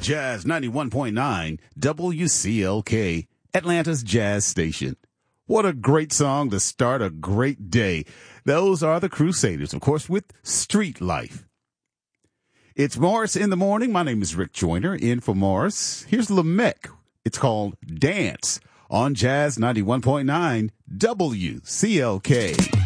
Jazz 91.9 WCLK, Atlanta's Jazz Station. What a great song to start a great day. Those are the Crusaders, of course, with Street Life. It's Morris in the Morning. My name is Rick Joyner, in for Morris. Here's Lamech. It's called Dance on Jazz 91.9 WCLK.